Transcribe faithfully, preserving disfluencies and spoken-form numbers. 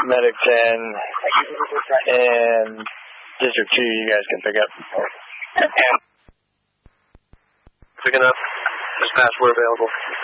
Medic ten, and District two, you guys can pick up. Picking up. Dispatch, we're available.